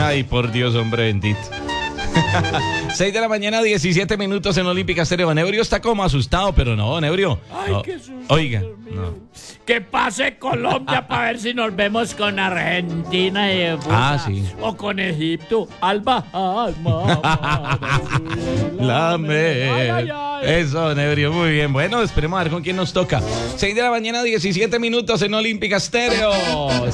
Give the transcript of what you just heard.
Ay, por Dios, hombre bendito. 6 de la mañana, 17 minutos en Olímpica Estéreo. Nebrio está como asustado, pero no, Nebrio. Ay, No. qué susto. Oiga, Dios mío. no. Que pase Colombia para ver si nos vemos con Argentina y sí. o con Egipto. Alba, La ay, mer. ay. Eso, Nebrio, muy bien. Bueno, esperemos a ver con quién nos toca. 6 de la mañana, 17 minutos en Olímpica Estéreo.